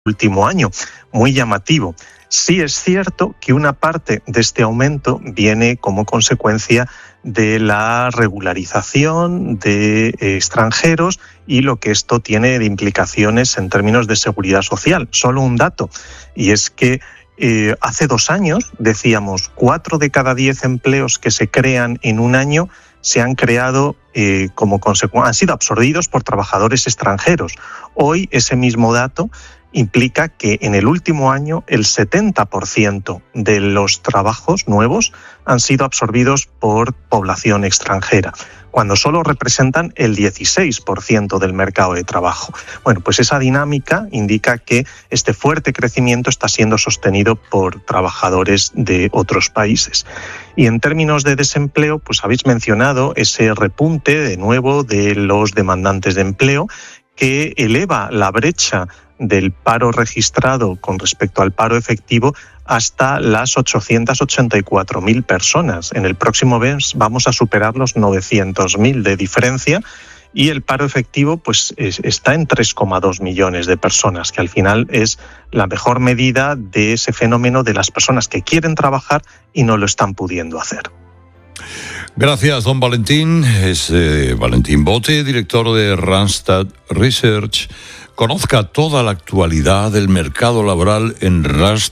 último año, muy llamativo. Sí es cierto que una parte de este aumento viene como consecuencia de la regularización de extranjeros y lo que esto tiene de implicaciones en términos de seguridad social. Solo un dato, y es que hace 2 años, decíamos, 4 de cada 10 empleos que se crean en un año se han creado han sido absorbidos por trabajadores extranjeros. Hoy ese mismo dato implica que en el último año el 70% de los trabajos nuevos han sido absorbidos por población extranjera, cuando solo representan el 16% del mercado de trabajo. Bueno, pues esa dinámica indica que este fuerte crecimiento está siendo sostenido por trabajadores de otros países. Y en términos de desempleo, pues habéis mencionado ese repunte de nuevo de los demandantes de empleo que eleva la brecha del paro registrado con respecto al paro efectivo hasta las 884.000 personas. En el próximo mes vamos a superar los 900.000 de diferencia y el paro efectivo pues está en 3,2 millones de personas, que al final es la mejor medida de ese fenómeno de las personas que quieren trabajar y no lo están pudiendo hacer. Gracias, don Valentín. Es Valentín Bote, director de Randstad Research. Conozca toda la actualidad del mercado laboral en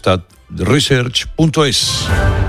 randstadresearch.es.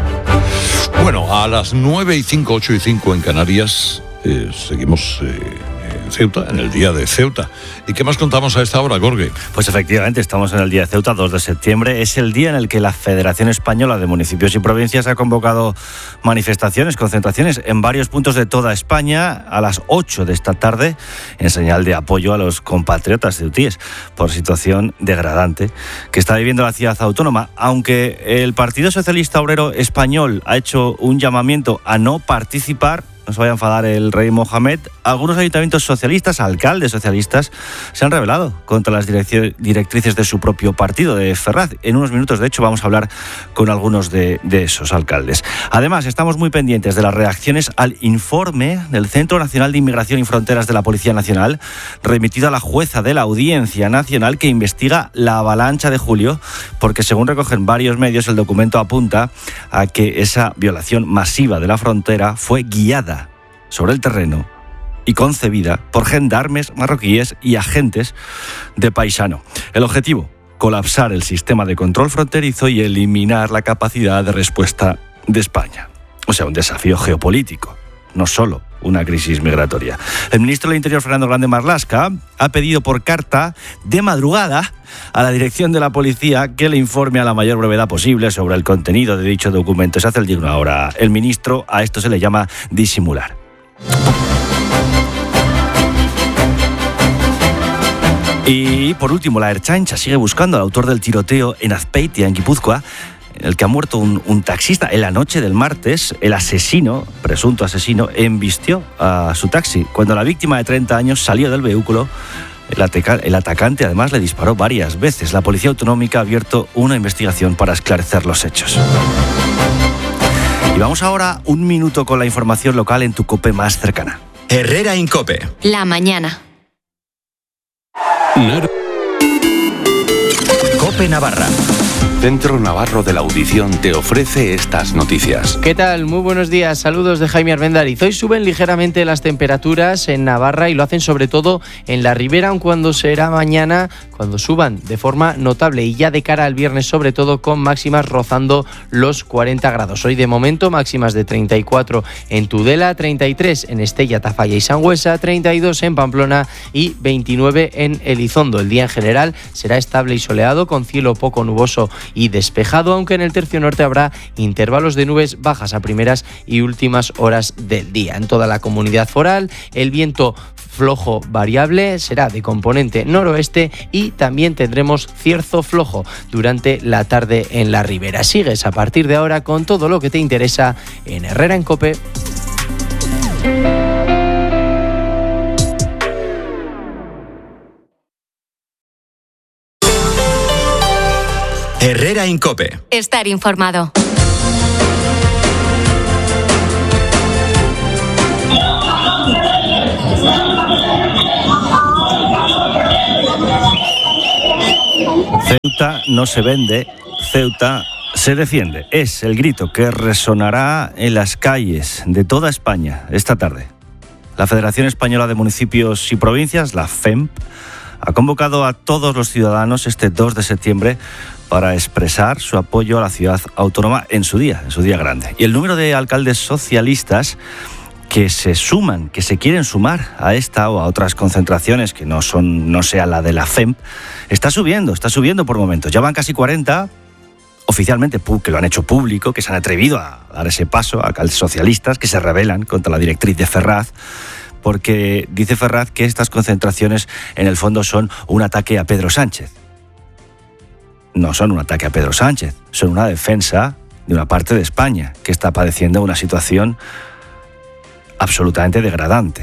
Bueno, a las 9:05, 8:05 en Canarias, seguimos en Ceuta, en el Día de Ceuta. ¿Y qué más contamos a esta hora, Jorge? Pues efectivamente, estamos en el Día de Ceuta, 2 de septiembre. Es el día en el que la Federación Española de Municipios y Provincias ha convocado manifestaciones, concentraciones en varios puntos de toda España a las 8 de esta tarde, en señal de apoyo a los compatriotas ceutíes por situación degradante que está viviendo la ciudad autónoma. Aunque el Partido Socialista Obrero Español ha hecho un llamamiento a no participar, no se vaya a enfadar el rey Mohamed, algunos ayuntamientos socialistas, alcaldes socialistas, se han rebelado contra las directrices de su propio partido, de Ferraz. En unos minutos, de hecho, vamos a hablar con algunos de esos alcaldes. Además, estamos muy pendientes de las reacciones al informe del Centro Nacional de Inmigración y Fronteras de la Policía Nacional, remitido a la jueza de la Audiencia Nacional que investiga la avalancha de julio, porque según recogen varios medios, el documento apunta a que esa violación masiva de la frontera fue guiada sobre el terreno y concebida por gendarmes marroquíes y agentes de paisano. El objetivo, colapsar el sistema de control fronterizo y eliminar la capacidad de respuesta de España. O sea, un desafío geopolítico, no solo una crisis migratoria. El ministro del Interior, Fernando Grande Marlaska, ha pedido por carta de madrugada a la dirección de la policía que le informe a la mayor brevedad posible sobre el contenido de dicho documento. Se hace el digno ahora el ministro. A esto se le llama disimular. Y por último, la Ertzaintza sigue buscando al autor del tiroteo en Azpeitia, en Guipúzcoa, en el que ha muerto un taxista. En la noche del martes, el asesino, presunto asesino, embistió a su taxi. Cuando la víctima de 30 años salió del vehículo, el atacante además le disparó varias veces. La Policía Autonómica ha abierto una investigación para esclarecer los hechos. Y vamos ahora 1 minuto con la información local en tu COPE más cercana. Herrera Incope. La mañana. COPE Navarra. Centro Navarro de la Audición te ofrece estas noticias. ¿Qué tal? Muy buenos días. Saludos de Jaime Armendariz. Hoy suben ligeramente las temperaturas en Navarra y lo hacen sobre todo en la ribera, aun cuando será mañana cuando suban de forma notable y ya de cara al viernes, sobre todo con máximas rozando los 40 grados. Hoy de momento máximas de 34 en Tudela, 33 en Estella, Tafalla y Sangüesa, 32 en Pamplona y 29 en Elizondo. El día en general será estable y soleado con cielo poco nuboso y despejado, aunque en el tercio norte habrá intervalos de nubes bajas a primeras y últimas horas del día. En toda la comunidad foral, el viento flojo variable será de componente noroeste y también tendremos cierzo flojo durante la tarde en la ribera. Sigues a partir de ahora con todo lo que te interesa en Herrera en COPE. Herrera Incope. Estar informado. Ceuta no se vende, Ceuta se defiende. Es el grito que resonará en las calles de toda España esta tarde. La Federación Española de Municipios y Provincias, la FEMP, ha convocado a todos los ciudadanos este 2 de septiembre para expresar su apoyo a la ciudad autónoma en su día grande. Y el número de alcaldes socialistas que se suman, que se quieren sumar a esta o a otras concentraciones que no sea la de la FEMP, está subiendo por momentos. Ya van casi 40, oficialmente, que lo han hecho público, que se han atrevido a dar ese paso, alcaldes socialistas que se rebelan contra la directriz de Ferraz, porque dice Ferraz que estas concentraciones en el fondo son un ataque a Pedro Sánchez. No son un ataque a Pedro Sánchez, son una defensa de una parte de España que está padeciendo una situación absolutamente degradante.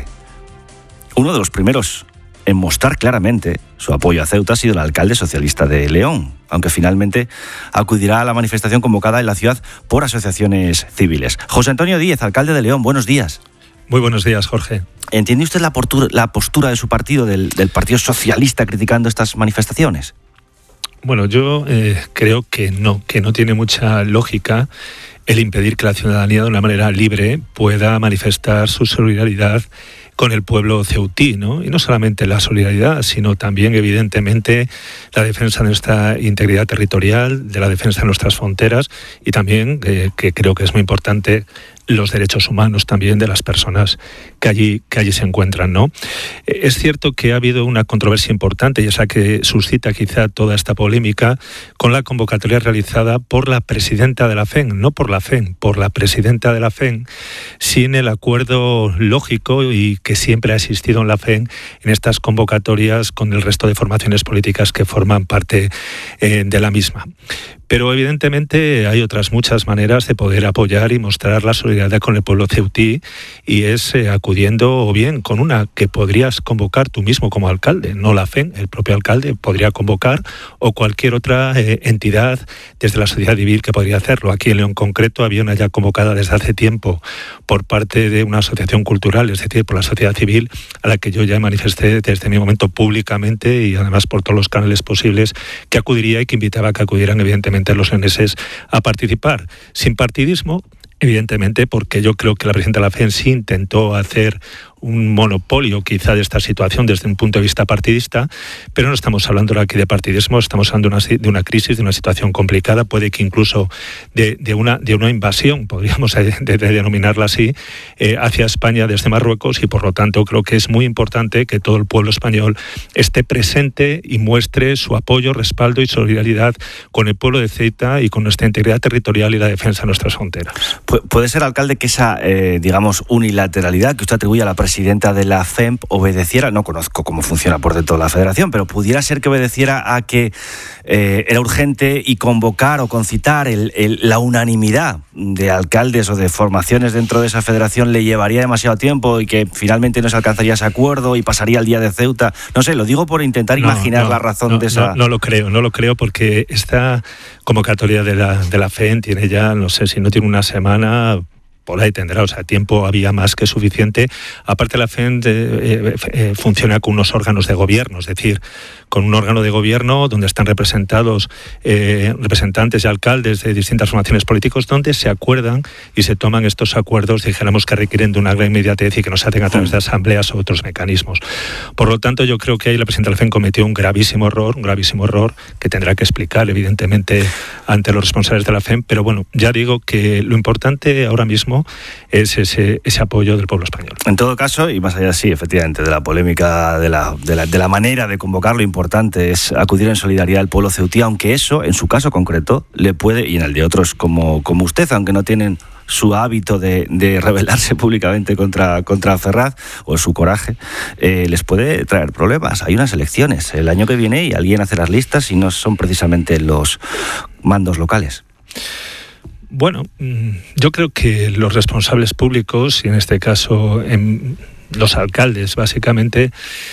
Uno de los primeros en mostrar claramente su apoyo a Ceuta ha sido el alcalde socialista de León, aunque finalmente acudirá a la manifestación convocada en la ciudad por asociaciones civiles. José Antonio Díez, alcalde de León, buenos días. Muy buenos días, Jorge. ¿Entiende usted la postura de su partido, del Partido Socialista, criticando estas manifestaciones? Bueno, yo creo que no tiene mucha lógica el impedir que la ciudadanía de una manera libre pueda manifestar su solidaridad con el pueblo ceutí, ¿no? Y no solamente la solidaridad, sino también, evidentemente, la defensa de nuestra integridad territorial, de la defensa de nuestras fronteras y también, que creo que es muy importante, los derechos humanos también de las personas que allí se encuentran, ¿no? Es cierto que ha habido una controversia importante y esa que suscita quizá toda esta polémica con la convocatoria realizada por la presidenta de la FEN, no por la FEN, por la presidenta de la FEN, sin el acuerdo lógico y que siempre ha existido en la FEN en estas convocatorias con el resto de formaciones políticas que forman parte de la misma. Pero evidentemente hay otras muchas maneras de poder apoyar y mostrar la solidaridad con el pueblo ceutí, y es acudiendo o bien con una que podrías convocar tú mismo como alcalde, no la FEN, el propio alcalde podría convocar, o cualquier otra entidad desde la sociedad civil que podría hacerlo. Aquí en León concreto había una ya convocada desde hace tiempo por parte de una asociación cultural, es decir, por la sociedad civil, a la que yo ya manifesté desde mi momento públicamente y además por todos los canales posibles que acudiría y que invitaba a que acudieran evidentemente los leoneses a participar, sin partidismo, evidentemente, porque yo creo que la presidenta de la FEN sí intentó hacer un monopolio quizá de esta situación desde un punto de vista partidista, pero no estamos hablando ahora aquí de partidismo, estamos hablando de una crisis, de una situación complicada, puede que incluso de una invasión, podríamos denominarla así, hacia España desde Marruecos, y por lo tanto creo que es muy importante que todo el pueblo español esté presente y muestre su apoyo, respaldo y solidaridad con el pueblo de Ceuta y con nuestra integridad territorial y la defensa de nuestras fronteras. ¿Puede ser, alcalde, que esa, unilateralidad que usted atribuye a la presidenta de la FEMP obedeciera, no conozco cómo funciona por dentro de la federación, pero pudiera ser que obedeciera a que era urgente y convocar o concitar la unanimidad de alcaldes o de formaciones dentro de esa federación le llevaría demasiado tiempo y que finalmente no se alcanzaría ese acuerdo y pasaría el día de Ceuta? No sé, lo digo por intentar imaginar la razón de esa... No lo creo porque esta convocatoria de la FEN tiene ya, no sé si no tiene una semana... por ahí tendrá, o sea, tiempo había más que suficiente. Aparte, la FEN funciona con unos órganos de gobierno, es decir, con un órgano de gobierno donde están representados representantes y alcaldes de distintas formaciones políticas, donde se acuerdan y se toman estos acuerdos, dijéramos, que requieren de una gran inmediatez y que no se hacen a través de asambleas o otros mecanismos. Por lo tanto, yo creo que ahí la presidenta de la FEN cometió un gravísimo error que tendrá que explicar, evidentemente, ante los responsables de la FEN, pero bueno, ya digo que lo importante ahora mismo es ese apoyo del pueblo español. En todo caso, y más allá, sí, efectivamente, de la polémica, de la manera de convocar, lo importante es acudir en solidaridad al pueblo ceutí, aunque eso, en su caso concreto, le puede, y en el de otros como usted, aunque no tienen su hábito de rebelarse públicamente contra Ferraz, o su coraje, les puede traer problemas. Hay unas elecciones el año que viene y alguien hace las listas y no son precisamente los mandos locales. Bueno, yo creo que los responsables públicos, y en este caso los alcaldes, básicamente,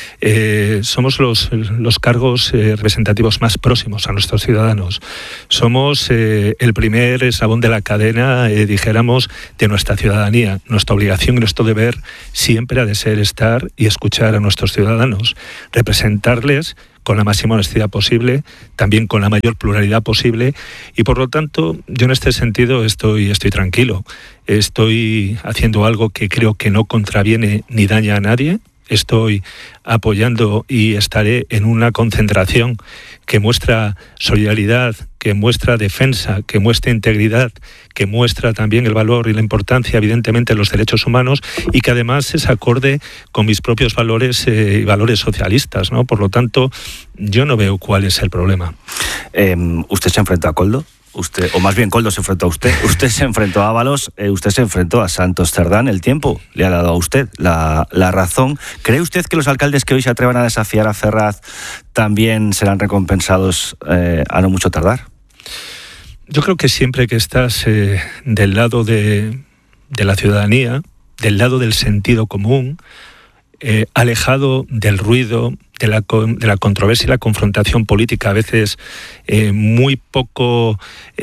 somos los cargos representativos más próximos a nuestros ciudadanos. Somos el primer eslabón de la cadena, dijéramos, de nuestra ciudadanía. Nuestra obligación y nuestro deber siempre ha de ser estar y escuchar a nuestros ciudadanos, representarles con la máxima honestidad posible, también con la mayor pluralidad posible, y por lo tanto yo en este sentido estoy tranquilo. Estoy haciendo algo que creo que no contraviene ni daña a nadie. Estoy apoyando y estaré en una concentración que muestra solidaridad, que muestra defensa, que muestra integridad, que muestra también el valor y la importancia, evidentemente, de los derechos humanos, y que además es acorde con mis propios valores y valores socialistas, ¿no? Por lo tanto, yo no veo cuál es el problema. ¿Usted se enfrentó a Koldo? Usted, o más bien Koldo se enfrentó a usted. Usted se enfrentó a Ábalos, usted se enfrentó a Santos Cerdán. El tiempo le ha dado a usted la razón. ¿Cree usted que los alcaldes que hoy se atrevan a desafiar a Ferraz también serán recompensados a no mucho tardar? Yo creo que siempre que estás del lado de la ciudadanía, del lado del sentido común, alejado del ruido, de la controversia y la confrontación política, a veces muy poco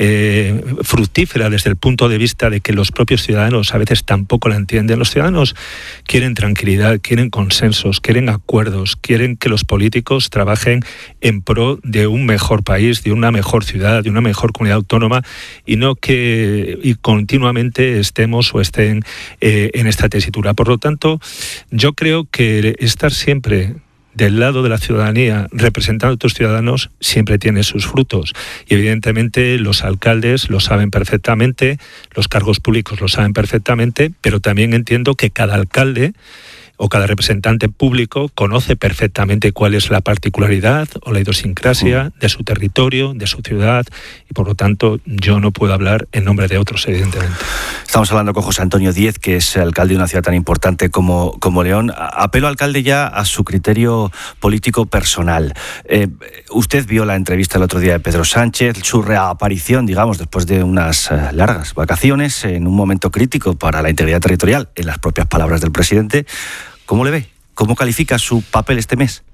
fructífera desde el punto de vista de que los propios ciudadanos a veces tampoco la entienden. Los ciudadanos quieren tranquilidad, quieren consensos, quieren acuerdos, quieren que los políticos trabajen en pro de un mejor país, de una mejor ciudad, de una mejor comunidad autónoma, y no que continuamente estemos o estén en esta tesitura. Por lo tanto, yo creo que estar siempre del lado de la ciudadanía, representando a otros ciudadanos, siempre tiene sus frutos. Y evidentemente los alcaldes lo saben perfectamente, los cargos públicos lo saben perfectamente, pero también entiendo que cada alcalde o cada representante público conoce perfectamente cuál es la particularidad o la idiosincrasia de su territorio, de su ciudad, y por lo tanto yo no puedo hablar en nombre de otros, evidentemente. Estamos hablando con José Antonio Díez, que es alcalde de una ciudad tan importante como León. Apelo, alcalde, ya a su criterio político personal. Usted vio la entrevista el otro día de Pedro Sánchez, su reaparición, digamos, después de unas largas vacaciones, en un momento crítico para la integridad territorial, en las propias palabras del presidente. ¿Cómo le ve? ¿Cómo califica su papel este mes?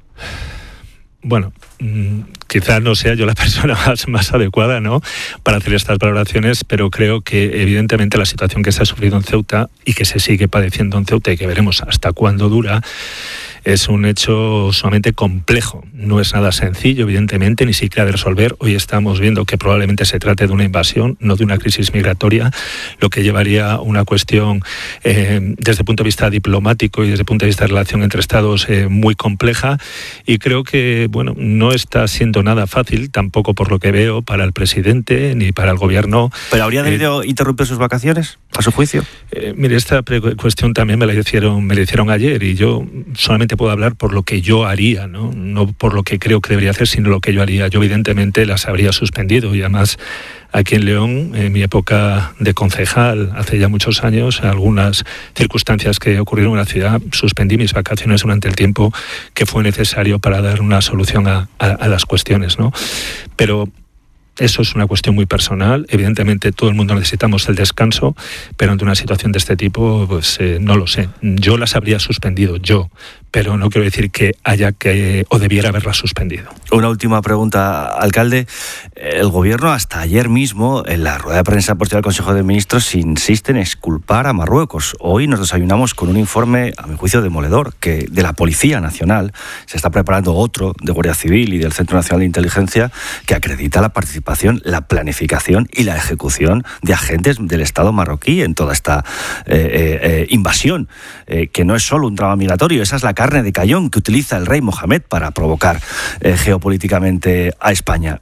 Bueno, quizás no sea yo la persona más adecuada, ¿no?, para hacer estas valoraciones, pero creo que evidentemente la situación que se ha sufrido en Ceuta y que se sigue padeciendo en Ceuta y que veremos hasta cuándo dura, es un hecho sumamente complejo. No es nada sencillo, evidentemente, ni siquiera de resolver. Hoy estamos viendo que probablemente se trate de una invasión, no de una crisis migratoria, lo que llevaría a una cuestión desde el punto de vista diplomático y desde el punto de vista de relación entre Estados muy compleja, y creo que bueno, no está siendo nada fácil, tampoco por lo que veo, para el presidente ni para el gobierno. ¿Pero habría debido interrumpir sus vacaciones, a su juicio? Mire, esta cuestión también me la hicieron ayer, y yo solamente puedo hablar por lo que yo haría, no por lo que creo que debería hacer, sino lo que yo haría. Yo evidentemente las habría suspendido, y además aquí en León, en mi época de concejal, hace ya muchos años, algunas circunstancias que ocurrieron en la ciudad, suspendí mis vacaciones durante el tiempo que fue necesario para dar una solución a las cuestiones, ¿no? Pero eso es una cuestión muy personal. Evidentemente todo el mundo necesitamos el descanso, pero ante una situación de este tipo, pues no lo sé. Yo las habría suspendido, pero no quiero decir que haya que o debiera haberlas suspendido. Una última pregunta, alcalde. El gobierno hasta ayer mismo, en la rueda de prensa posterior al Consejo de Ministros, insiste en exculpar a Marruecos. Hoy nos desayunamos con un informe, a mi juicio, demoledor, que de la Policía Nacional se está preparando otro de Guardia Civil y del Centro Nacional de Inteligencia, que acredita la participación, la planificación y la ejecución de agentes del Estado marroquí en toda esta invasión, que no es solo un drama migratorio, esa es la carne de cañón que utiliza el rey Mohamed para provocar geopolíticamente a España.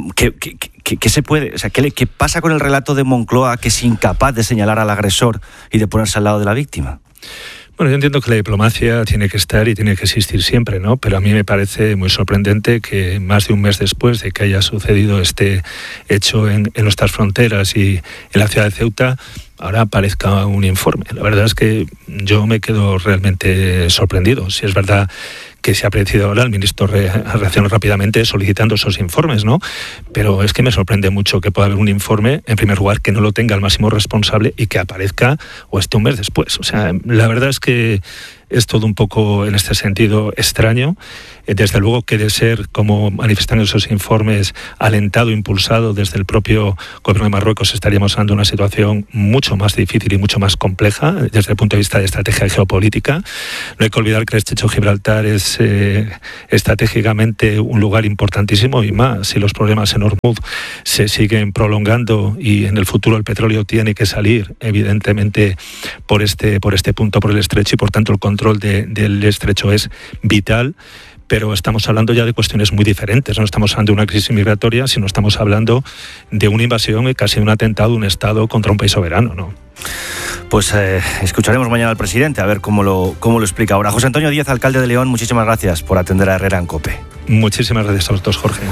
¿Qué se puede, o sea, qué pasa con el relato de Moncloa, que es incapaz de señalar al agresor y de ponerse al lado de la víctima? Bueno, yo entiendo que la diplomacia tiene que estar y tiene que existir siempre, ¿no? Pero a mí me parece muy sorprendente que más de un mes después de que haya sucedido este hecho en nuestras fronteras y en la ciudad de Ceuta, ahora aparezca un informe. La verdad es que yo me quedo realmente sorprendido. Si es verdad que se ha aparecido ahora, el ministro reaccionó rápidamente solicitando esos informes, ¿no? Pero es que me sorprende mucho que pueda haber un informe, en primer lugar, que no lo tenga el máximo responsable y que aparezca o esté un mes después. O sea, la verdad es que es todo un poco, en este sentido, extraño. Desde luego que de ser, como manifestan esos informes, alentado, impulsado desde el propio gobierno de Marruecos, estaríamos ante una situación mucho más difícil y mucho más compleja desde el punto de vista de estrategia geopolítica. No hay que olvidar que el estrecho de Gibraltar es estratégicamente un lugar importantísimo, y más si los problemas en Hormuz se siguen prolongando y en el futuro el petróleo tiene que salir, evidentemente, por este punto, por el estrecho, y por tanto el control del estrecho es vital. Pero estamos hablando ya de cuestiones muy diferentes. No estamos hablando de una crisis migratoria, sino estamos hablando de una invasión y casi un atentado de un Estado contra un país soberano, ¿no? Pues escucharemos mañana al presidente a ver cómo lo explica ahora. José Antonio Díaz, alcalde de León, muchísimas gracias por atender a Herrera en COPE. Muchísimas gracias a vosotros, Jorge.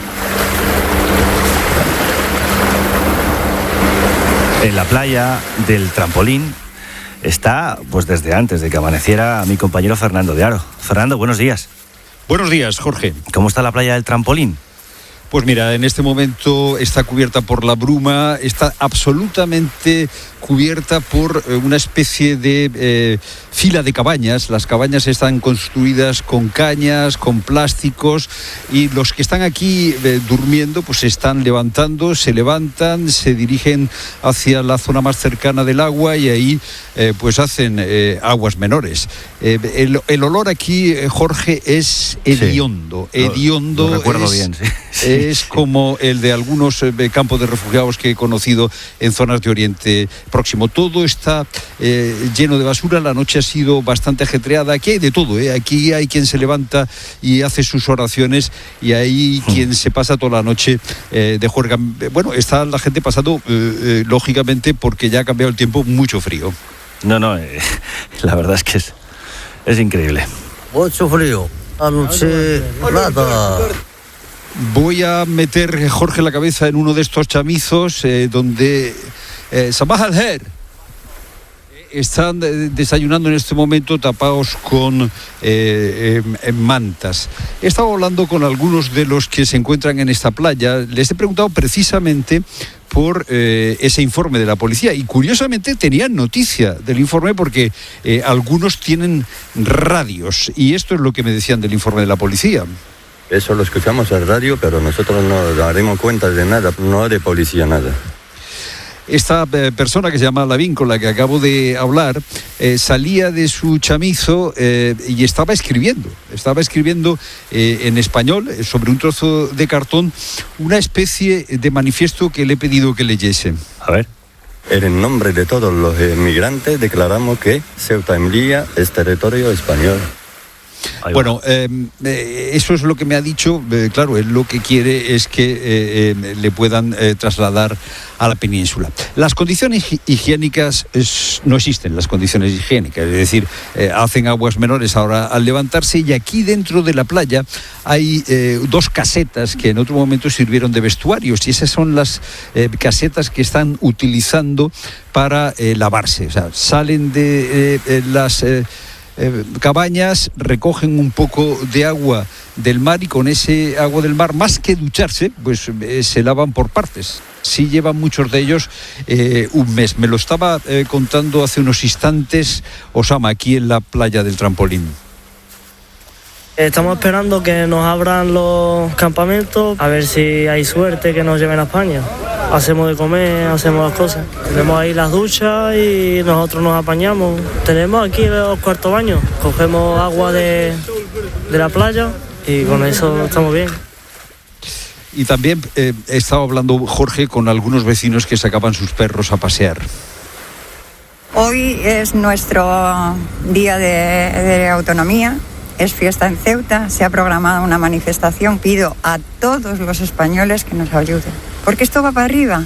En la playa del Trampolín está, pues desde antes de que amaneciera, mi compañero Fernando de Aro. Fernando, buenos días. Buenos días, Jorge. ¿Cómo está la playa del Trampolín? Pues mira, en este momento está cubierta por la bruma, está absolutamente cubierta por una especie de fila de cabañas. Las cabañas están construidas con cañas, con plásticos, y los que están aquí durmiendo pues se están levantando, se levantan, se dirigen hacia la zona más cercana del agua y ahí pues hacen aguas menores. El olor aquí, Jorge, es hediondo. Sí, hediondo. Lo recuerdo bien, sí. Es como el de algunos campos de refugiados que he conocido en zonas de Oriente Próximo. Todo está lleno de basura. La noche ha sido bastante ajetreada. Aquí hay de todo, Aquí hay quien se levanta y hace sus oraciones, y hay quien se pasa toda la noche de juerga. Bueno, está la gente pasando, lógicamente, porque ya ha cambiado el tiempo, mucho frío. No, la verdad es que es increíble. Mucho frío. Anoche, nada. Voy a meter, Jorge, la cabeza en uno de estos chamizos donde Sabah al-Her están desayunando en este momento tapados con mantas. He estado hablando con algunos de los que se encuentran en esta playa. Les he preguntado precisamente por ese informe de la policía, y curiosamente tenían noticia del informe porque algunos tienen radios, y esto es lo que me decían del informe de la policía. Eso lo escuchamos en radio, pero nosotros no daremos cuenta de nada, no de policía, nada. Esta persona que se llama Lavín, con la que acabo de hablar, salía de su chamizo y estaba escribiendo en español, sobre un trozo de cartón, una especie de manifiesto que le he pedido que leyese. A ver. En nombre de todos los inmigrantes declaramos que Ceuta y Melilla es territorio español. Bueno, eso es lo que me ha dicho. Claro, él lo que quiere es que le puedan trasladar a la península. Las condiciones higiénicas no existen, las condiciones higiénicas, es decir, hacen aguas menores ahora al levantarse, y aquí dentro de la playa hay dos casetas que en otro momento sirvieron de vestuarios, y esas son las casetas que están utilizando para lavarse. O sea, salen de las cabañas, recogen un poco de agua del mar, y con ese agua del mar, más que ducharse, pues se lavan por partes. Sí llevan muchos de ellos un mes. Me lo estaba contando hace unos instantes Osama, aquí en la playa del Trampolín. Estamos esperando que nos abran los campamentos, a ver si hay suerte que nos lleven a España. Hacemos de comer, hacemos las cosas. Tenemos ahí las duchas y nosotros nos apañamos. Tenemos aquí los cuartos baños, cogemos agua de la playa y con eso estamos bien. Y también he estado hablando, Jorge, con algunos vecinos que sacaban sus perros a pasear. Hoy es nuestro día de autonomía. Es fiesta en Ceuta, se ha programado una manifestación. Pido a todos los españoles que nos ayuden, porque esto va para arriba,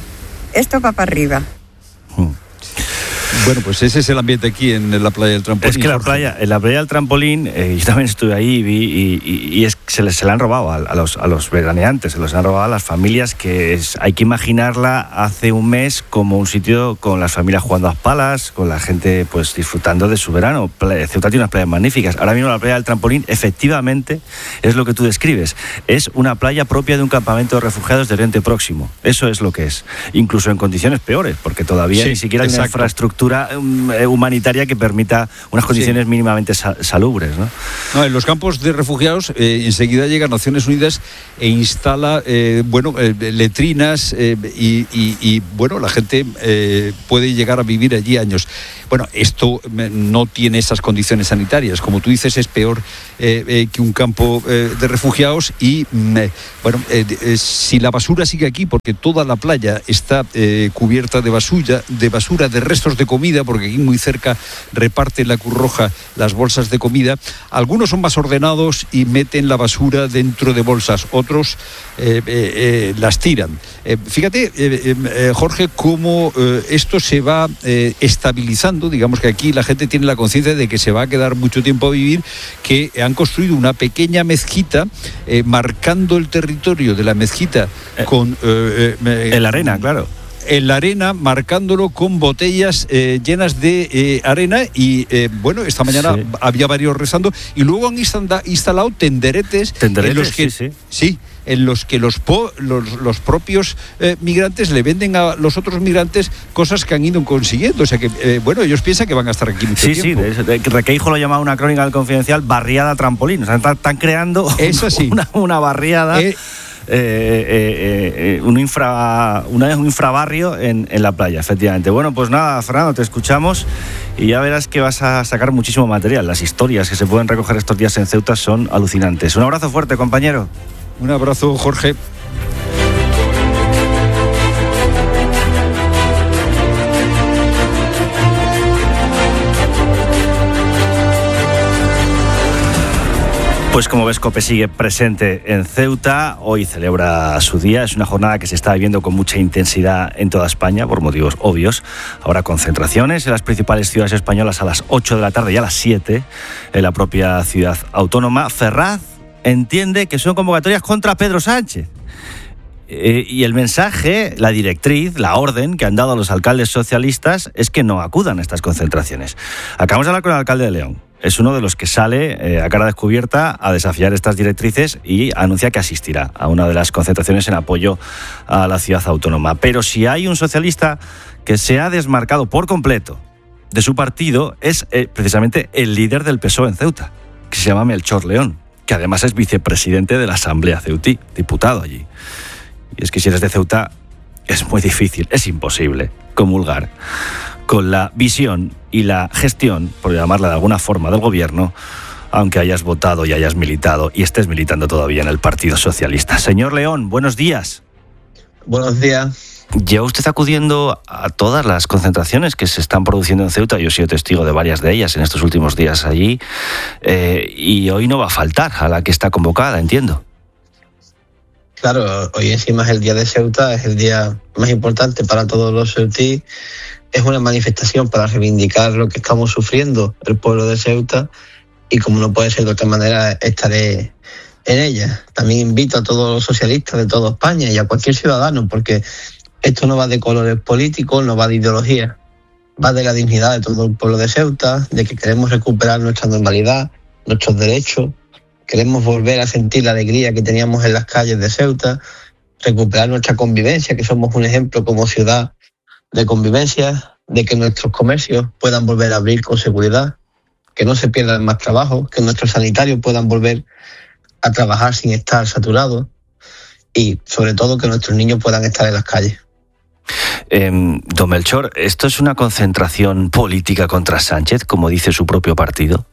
Bueno, pues ese es el ambiente aquí en la playa del Trampolín. Es que en la playa del Trampolín, yo también estuve ahí y vi, y se le han robado a los veraneantes, se los han robado a las familias, hay que imaginarla hace un mes como un sitio con las familias jugando a palas, con la gente pues disfrutando de su verano. Ceuta tiene unas playas magníficas. Ahora mismo la playa del Trampolín, efectivamente, es lo que tú describes. Es una playa propia de un campamento de refugiados de Oriente Próximo. Eso es lo que es. Incluso en condiciones peores, porque todavía ni siquiera hay una infraestructura humanitaria que permita unas condiciones mínimamente salubres, ¿no? No, en los campos de refugiados enseguida llega Naciones Unidas e instala letrinas y bueno, la gente puede llegar a vivir allí años. Bueno, esto no tiene esas condiciones sanitarias. Como tú dices, es peor que un campo de refugiados y si la basura sigue aquí, porque toda la playa está cubierta de basura, de restos de comida, porque aquí muy cerca reparte la Cruz Roja las bolsas de comida. Algunos son más ordenados y meten la basura dentro de bolsas, otros las tiran. Fíjate, Jorge, cómo esto se va estabilizando. Digamos que aquí la gente tiene la conciencia de que se va a quedar mucho tiempo a vivir, que han construido una pequeña mezquita marcando el territorio de la mezquita con... en la arena, claro. En la arena, marcándolo con botellas llenas de arena y esta mañana había varios rezando y luego han instalado tenderetes en los que en los que los propios migrantes le venden a los otros migrantes cosas que han ido consiguiendo. O sea que, ellos piensan que van a estar aquí mucho tiempo. Requeijo lo llamaba una crónica del Confidencial, barriada trampolín. O sea, están creando una barriada... un infrabarrio en la playa, efectivamente. Bueno, pues nada, Fernando, te escuchamos y ya verás que vas a sacar muchísimo material. Las historias que se pueden recoger estos días en Ceuta son alucinantes. Un abrazo fuerte, compañero. Un abrazo, Jorge. Pues como ves, COPE sigue presente en Ceuta. Hoy celebra su día. Es una jornada que se está viviendo con mucha intensidad en toda España, por motivos obvios. Habrá concentraciones en las principales ciudades españolas a las 8 de la tarde y a las 7 en la propia ciudad autónoma. Ferraz entiende que son convocatorias contra Pedro Sánchez. Y el mensaje, la directriz, la orden que han dado a los alcaldes socialistas es que no acudan a estas concentraciones. Acabamos de hablar con el alcalde de León. Es uno de los que sale a cara descubierta a desafiar estas directrices y anuncia que asistirá a una de las concentraciones en apoyo a la ciudad autónoma. Pero si hay un socialista que se ha desmarcado por completo de su partido, es precisamente el líder del PSOE en Ceuta, que se llama Melchor León, que además es vicepresidente de la Asamblea Ceutí, diputado allí. Y es que si eres de Ceuta es muy difícil, es imposible comulgar con la visión y la gestión, por llamarla de alguna forma, del gobierno, aunque hayas votado y hayas militado y estés militando todavía en el Partido Socialista. Señor León, buenos días. Buenos días. ¿Lleva usted acudiendo a todas las concentraciones que se están produciendo en Ceuta? Yo he sido testigo de varias de ellas en estos últimos días allí, y hoy no va a faltar a la que está convocada, entiendo. Claro, hoy encima es el día de Ceuta, es el día más importante para todos los ceutíes. Es una manifestación para reivindicar lo que estamos sufriendo el pueblo de Ceuta y como no puede ser de otra manera, estaré en ella. También invito a todos los socialistas de toda España y a cualquier ciudadano, porque esto no va de colores políticos, no va de ideología, va de la dignidad de todo el pueblo de Ceuta, de que queremos recuperar nuestra normalidad, nuestros derechos, queremos volver a sentir la alegría que teníamos en las calles de Ceuta, recuperar nuestra convivencia, que somos un ejemplo como ciudad de convivencia, de que nuestros comercios puedan volver a abrir con seguridad, que no se pierdan más trabajo, que nuestros sanitarios puedan volver a trabajar sin estar saturados y, sobre todo, que nuestros niños puedan estar en las calles. Don Melchor, ¿esto es una concentración política contra Sánchez, como dice su propio partido?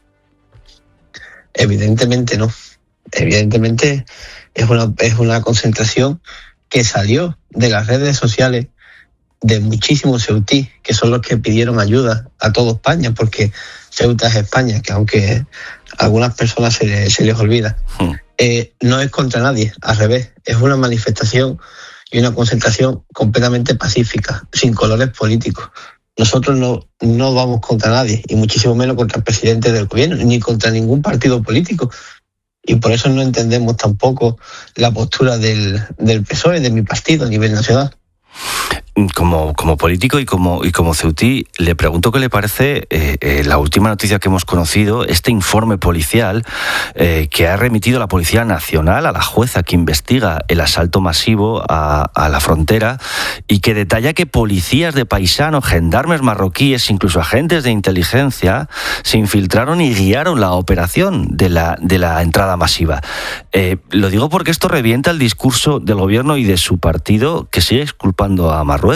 Evidentemente no. Evidentemente es una concentración que salió de las redes sociales de muchísimos ceutíes, que son los que pidieron ayuda a toda España, porque Ceuta es España, que aunque a algunas personas se les olvida, no es contra nadie, al revés, es una manifestación y una concentración completamente pacífica, sin colores políticos. Nosotros no vamos contra nadie, y muchísimo menos contra el presidente del gobierno, ni contra ningún partido político. Y por eso no entendemos tampoco la postura del PSOE, de mi partido a nivel nacional. Como político y como ceutí, le pregunto qué le parece la última noticia que hemos conocido, este informe policial que ha remitido la Policía Nacional a la jueza que investiga el asalto masivo a la frontera y que detalla que policías de paisano, gendarmes marroquíes, incluso agentes de inteligencia, se infiltraron y guiaron la operación de la entrada masiva. Lo digo porque esto revienta el discurso del gobierno y de su partido, que sigue exculpando a Marruecos.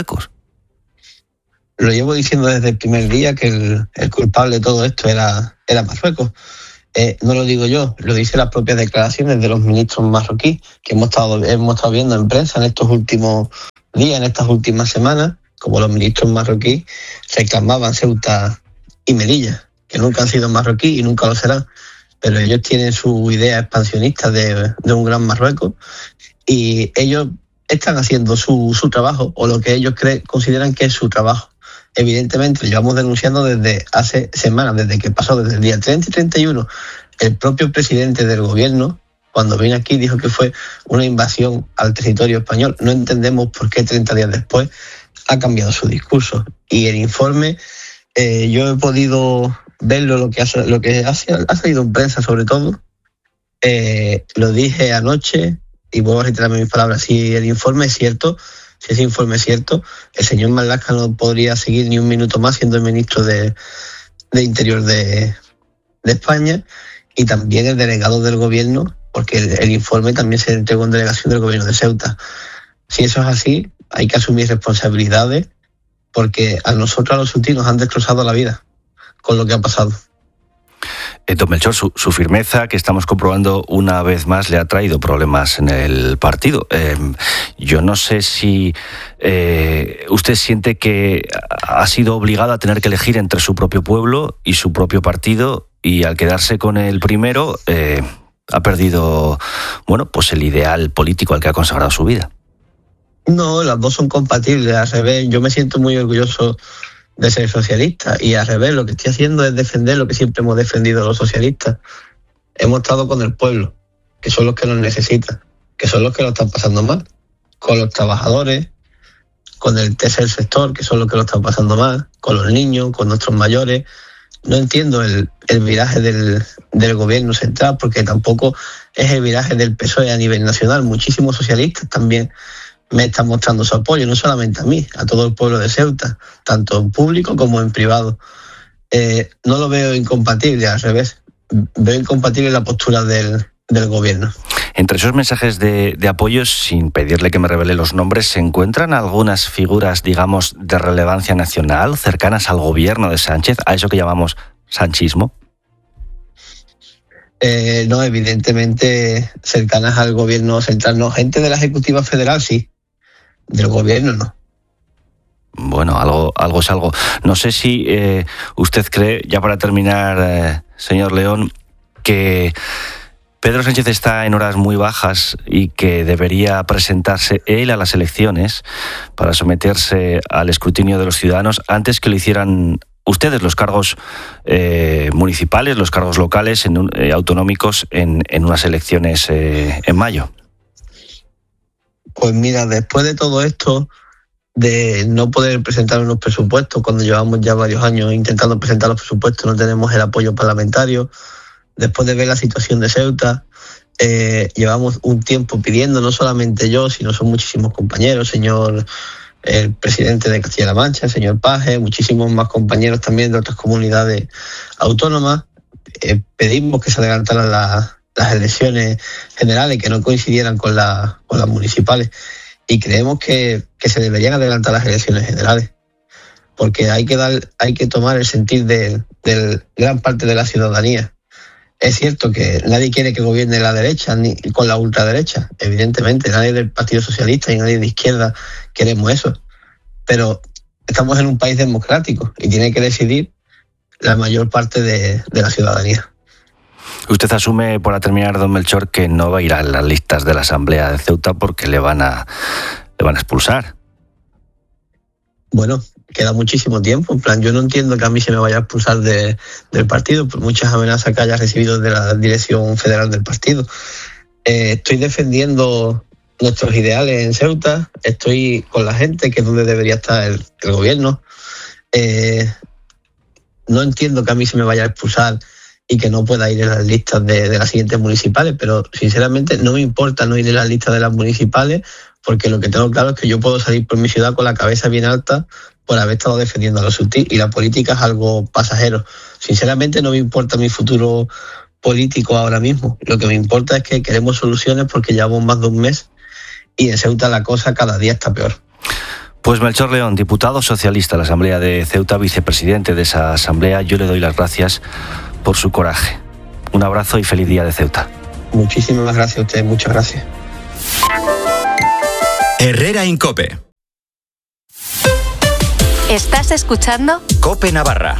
Lo llevo diciendo desde el primer día que el culpable de todo esto era Marruecos. No lo digo yo, lo dicen las propias declaraciones de los ministros marroquíes que hemos estado viendo en prensa en estos últimos días, en estas últimas semanas, como los ministros marroquíes reclamaban Ceuta y Melilla, que nunca han sido marroquíes y nunca lo serán, pero ellos tienen su idea expansionista de un gran Marruecos y ellos están haciendo su trabajo, o lo que ellos consideran que es su trabajo. Evidentemente, lo llevamos denunciando desde hace semanas, desde que pasó, desde el día 30 y 31. El propio presidente del gobierno, cuando vino aquí, dijo que fue una invasión al territorio español. No entendemos por qué 30 días después ha cambiado su discurso. Y el informe, yo he podido verlo, lo que ha salido en prensa sobre todo. Lo dije anoche, y vuelvo a reiterarme mis palabras, si el informe es cierto, si ese informe es cierto, el señor Marlaska no podría seguir ni un minuto más siendo el ministro de Interior de España, y también el delegado del gobierno, porque el informe también se entregó en delegación del gobierno de Ceuta. Si eso es así, hay que asumir responsabilidades, porque a nosotros, a los ceutí, nos han destrozado la vida con lo que ha pasado. Don Melchor, su firmeza, que estamos comprobando una vez más, le ha traído problemas en el partido. Yo no sé si usted siente que ha sido obligado a tener que elegir entre su propio pueblo y su propio partido, y al quedarse con el primero ha perdido, pues el ideal político al que ha consagrado su vida. No, las dos son compatibles. Al revés, yo me siento muy orgulloso de ser socialista, y al revés, lo que estoy haciendo es defender lo que siempre hemos defendido los socialistas. Hemos estado con el pueblo, que son los que nos necesitan, que son los que lo están pasando mal, con los trabajadores, con el tercer sector, que son los que lo están pasando mal, con los niños, con nuestros mayores. No entiendo el viraje del gobierno central, porque tampoco es el viraje del PSOE a nivel nacional. Muchísimos socialistas también me están mostrando su apoyo, no solamente a mí, a todo el pueblo de Ceuta, tanto en público como en privado. No lo veo incompatible, al revés. Veo incompatible la postura del gobierno. Entre esos mensajes de apoyo, sin pedirle que me revele los nombres, ¿se encuentran algunas figuras, digamos, de relevancia nacional, cercanas al gobierno de Sánchez, a eso que llamamos sanchismo? No, evidentemente cercanas al gobierno central no. Gente de la Ejecutiva Federal sí, del gobierno no. Bueno, algo es algo. No sé si usted cree, ya para terminar, señor León, que Pedro Sánchez está en horas muy bajas y que debería presentarse él a las elecciones para someterse al escrutinio de los ciudadanos antes que lo hicieran ustedes, los cargos municipales, los cargos locales, autonómicos, en unas elecciones en mayo. Pues mira, después de todo esto, de no poder presentar unos presupuestos, cuando llevamos ya varios años intentando presentar los presupuestos, no tenemos el apoyo parlamentario. Después de ver la situación de Ceuta, llevamos un tiempo pidiendo, no solamente yo, sino son muchísimos compañeros, el presidente de Castilla-La Mancha, el señor Paje, muchísimos más compañeros también de otras comunidades autónomas. Pedimos que se adelantaran las elecciones generales, que no coincidieran con las municipales, y creemos que se deberían adelantar las elecciones generales, porque hay que tomar el sentir de gran parte de la ciudadanía. Es cierto que nadie quiere que gobierne la derecha ni con la ultraderecha, evidentemente, nadie del Partido Socialista y nadie de izquierda queremos eso, pero estamos en un país democrático y tiene que decidir la mayor parte de la ciudadanía. Usted asume, para terminar, don Melchor, que no va a ir a las listas de la Asamblea de Ceuta porque le van a expulsar. Bueno, queda muchísimo tiempo. En plan, yo no entiendo que a mí se me vaya a expulsar del partido por muchas amenazas que haya recibido de la dirección federal del partido. Estoy defendiendo nuestros ideales en Ceuta, estoy con la gente, que es donde debería estar el gobierno. No entiendo que a mí se me vaya a expulsar y que no pueda ir en las listas de las siguientes municipales, pero sinceramente no me importa no ir en las listas de las municipales, porque lo que tengo claro es que yo puedo salir por mi ciudad con la cabeza bien alta por haber estado defendiendo a los subtis, y la política es algo pasajero. Sinceramente no me importa mi futuro político ahora mismo. Lo que me importa es que queremos soluciones, porque llevamos más de un mes y en Ceuta la cosa cada día está peor. Pues Melchor León, diputado socialista a la Asamblea de Ceuta, vicepresidente de esa asamblea, yo le doy las gracias por su coraje. Un abrazo y feliz día de Ceuta. Muchísimas gracias a ustedes, muchas gracias. Herrera en COPE. ¿Estás escuchando? COPE Navarra.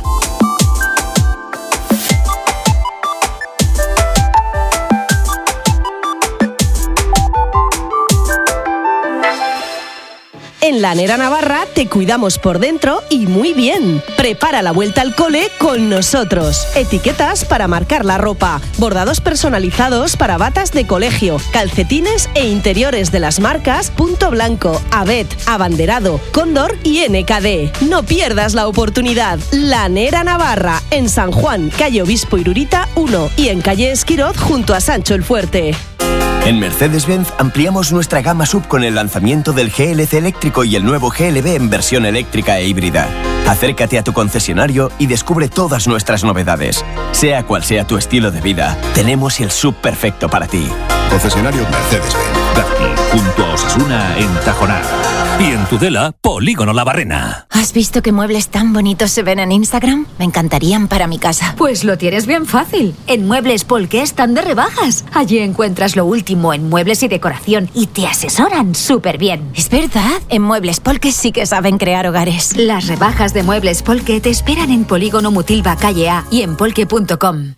En Lanera Navarra te cuidamos por dentro y muy bien. Prepara la vuelta al cole con nosotros. Etiquetas para marcar la ropa, bordados personalizados para batas de colegio, calcetines e interiores de las marcas Punto Blanco, Abet, Abanderado, Cóndor y NKD. No pierdas la oportunidad. Lanera Navarra, en San Juan, calle Obispo Irurita 1 y en calle Esquiroz junto a Sancho el Fuerte. En Mercedes-Benz ampliamos nuestra gama SUV con el lanzamiento del GLC eléctrico y el nuevo GLB en versión eléctrica e híbrida. Acércate a tu concesionario y descubre todas nuestras novedades. Sea cual sea tu estilo de vida, tenemos el SUV perfecto para ti. Concesionario Mercedes-Benz. Darty, junto a Osasuna en Tajonar. Y en Tudela, Polígono La Barrena. ¿Has visto qué muebles tan bonitos se ven en Instagram? Me encantarían para mi casa. Pues lo tienes bien fácil. En Muebles Polque están de rebajas. Allí encuentras lo último en muebles y decoración y te asesoran súper bien. Es verdad, en Muebles Polque sí que saben crear hogares. Las rebajas de Muebles Polque te esperan en Polígono Mutilva, calle A y en polque.com.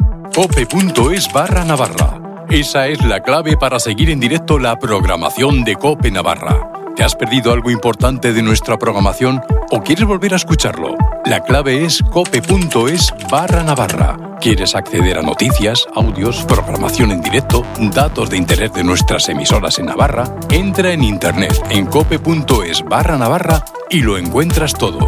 cope.es/Navarra. Esa es la clave para seguir en directo la programación de COPE Navarra. ¿Te has perdido algo importante de nuestra programación o quieres volver a escucharlo? La clave es cope.es/Navarra. ¿Quieres acceder a noticias, audios, programación en directo, datos de interés de nuestras emisoras en Navarra? Entra en internet en cope.es/Navarra y lo encuentras todo.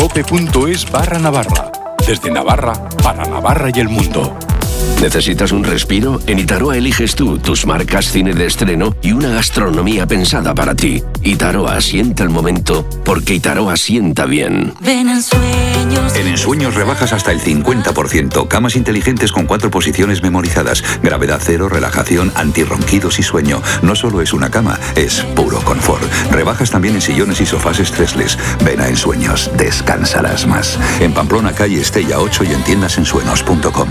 cope.es/Navarra. Desde Navarra, para Navarra y el mundo. ¿Necesitas un respiro? En Itaroa eliges tú tus marcas, cine de estreno y una gastronomía pensada para ti. Itaroa sienta el momento porque Itaroa sienta bien. Ven en Sueños. En Ensueños rebajas hasta el 50%. Camas inteligentes con 4 posiciones memorizadas. Gravedad cero, relajación, antirronquidos y sueño. No solo es una cama, es puro confort. Rebajas también en sillones y sofás estresles. Ven a Ensueños, descansarás más. En Pamplona, calle Estella 8 y en tiendasensuenos.com.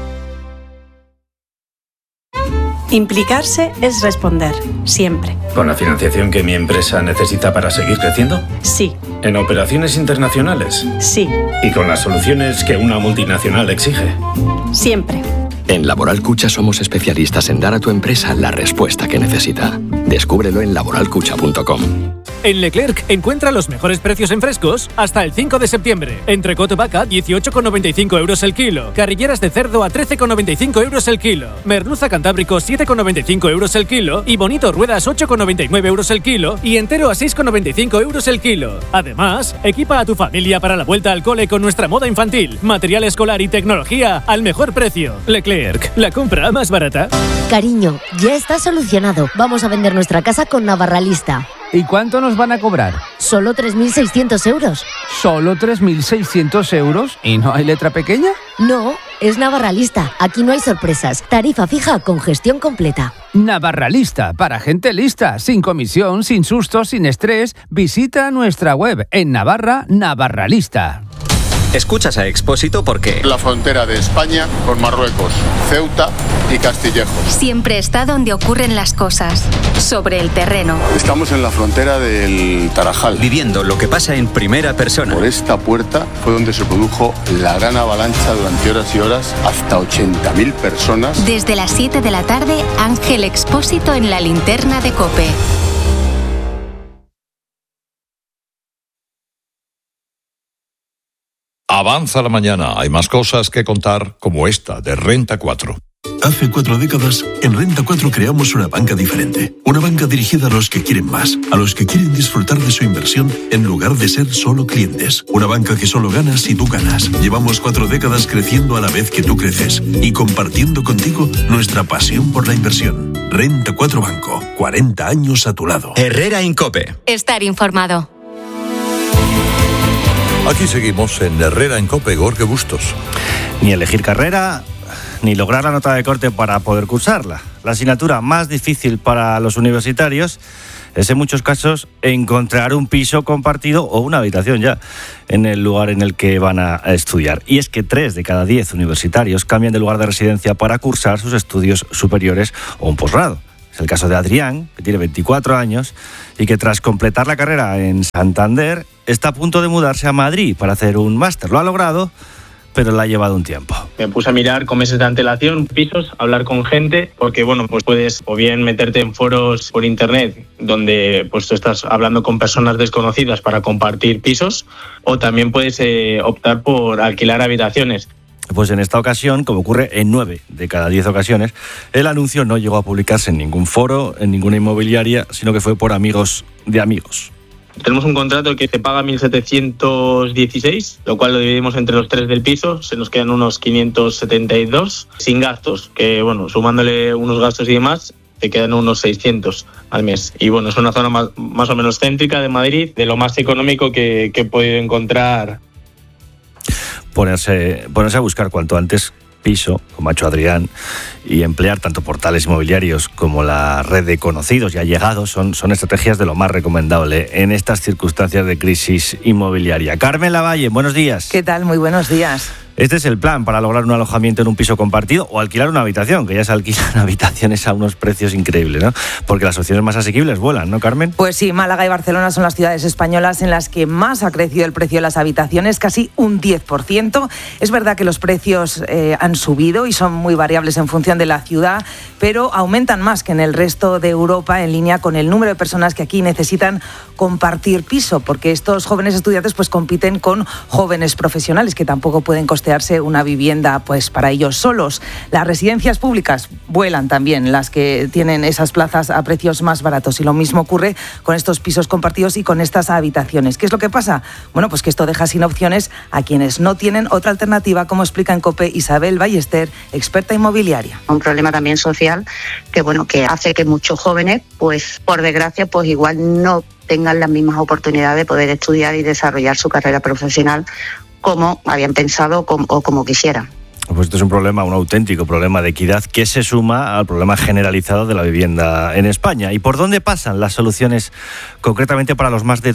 Implicarse es responder, siempre. ¿Con la financiación que mi empresa necesita para seguir creciendo? Sí. ¿En operaciones internacionales? Sí. ¿Y con las soluciones que una multinacional exige? Siempre. En Laboral Cucha somos especialistas en dar a tu empresa la respuesta que necesita. Descúbrelo en laboralcucha.com. En Leclerc encuentra los mejores precios en frescos hasta el 5 de septiembre. Entrecot vaca, 18,95 euros el kilo. Carrilleras de cerdo a 13,95 euros el kilo. Merluza cantábrico, 7,95 euros el kilo. Y bonito ruedas, 8,99 euros el kilo. Y entero a 6,95 euros el kilo. Además, equipa a tu familia para la vuelta al cole con nuestra moda infantil, material escolar y tecnología al mejor precio. Leclerc, la compra más barata. Cariño, ya está solucionado. Vamos a vender nuestra casa con Navarralista. ¿Y cuánto nos van a cobrar? Solo 3.600 euros. ¿Solo 3.600 euros? ¿Y no hay letra pequeña? No, es Navarralista. Aquí no hay sorpresas. Tarifa fija con gestión completa. Navarralista, para gente lista, sin comisión, sin sustos, sin estrés. Visita nuestra web en Navarra, Navarralista. Escuchas a Expósito porque... La frontera de España con Marruecos, Ceuta y Castillejo. Siempre está donde ocurren las cosas, sobre el terreno. Estamos en la frontera del Tarajal. Viviendo lo que pasa en primera persona. Por esta puerta fue donde se produjo la gran avalancha durante horas y horas, hasta 80.000 personas. Desde las 7 de la tarde, Ángel Expósito en la linterna de COPE. Avanza la mañana, hay más cosas que contar como esta de Renta 4. Hace 4 décadas, en Renta 4 creamos una banca diferente. Una banca dirigida a los que quieren más, a los que quieren disfrutar de su inversión en lugar de ser solo clientes. Una banca que solo gana si tú ganas. Llevamos 4 décadas creciendo a la vez que tú creces y compartiendo contigo nuestra pasión por la inversión. Renta 4 Banco, 40 años a tu lado. Herrera Incope. Estar informado. Aquí seguimos en Herrera Incope, Jorge Bustos. Ni elegir carrera, ni lograr la nota de corte para poder cursarla. La asignatura más difícil para los universitarios es en muchos casos encontrar un piso compartido o una habitación ya en el lugar en el que van a estudiar. Y es que 3 de cada 10 universitarios cambian de lugar de residencia para cursar sus estudios superiores o un posgrado. Es el caso de Adrián, que tiene 24 años y que tras completar la carrera en Santander está a punto de mudarse a Madrid para hacer un máster. Lo ha logrado, pero le ha llevado un tiempo. Me puse a mirar con meses de antelación pisos, hablar con gente, porque bueno, pues puedes o bien meterte en foros por internet donde pues tú estás hablando con personas desconocidas para compartir pisos, o también puedes optar por alquilar habitaciones. Pues en esta ocasión, como ocurre en 9 de cada 10 ocasiones, el anuncio no llegó a publicarse en ningún foro, en ninguna inmobiliaria, sino que fue por amigos de amigos. Tenemos un contrato que te paga 1.716, lo cual lo dividimos entre los 3 del piso, se nos quedan unos 572, sin gastos, que bueno, sumándole unos gastos y demás, te quedan unos 600 al mes. Y bueno, es una zona más o menos céntrica de Madrid, de lo más económico que he podido encontrar. Ponerse a buscar cuanto antes piso, como ha hecho Adrián, y emplear tanto portales inmobiliarios como la red de conocidos y allegados son estrategias de lo más recomendable en estas circunstancias de crisis inmobiliaria. Carmen Lavalle, buenos días. ¿Qué tal? Muy buenos días. Este es el plan para lograr un alojamiento en un piso compartido o alquilar una habitación, que ya se alquilan habitaciones a unos precios increíbles, ¿no? Porque las opciones más asequibles vuelan, ¿no, Carmen? Pues sí, Málaga y Barcelona son las ciudades españolas en las que más ha crecido el precio de las habitaciones, casi un 10%. Es verdad que los precios han subido y son muy variables en función de la ciudad, pero aumentan más que en el resto de Europa, en línea con el número de personas que aquí necesitan compartir piso, porque estos jóvenes estudiantes pues compiten con jóvenes profesionales que tampoco pueden costearse una vivienda pues para ellos solos. Las residencias públicas vuelan también, las que tienen esas plazas a precios más baratos, y lo mismo ocurre con estos pisos compartidos y con estas habitaciones. ¿Qué es lo que pasa? Bueno, pues que esto deja sin opciones a quienes no tienen otra alternativa, como explica en COPE Isabel Ballester, experta inmobiliaria. Un problema también social que hace que muchos jóvenes, pues por desgracia, pues igual no tengan las mismas oportunidades de poder estudiar y desarrollar su carrera profesional como habían pensado o como quisieran. Pues esto es un auténtico problema de equidad que se suma al problema generalizado de la vivienda en España. ¿Y por dónde pasan las soluciones concretamente para los más de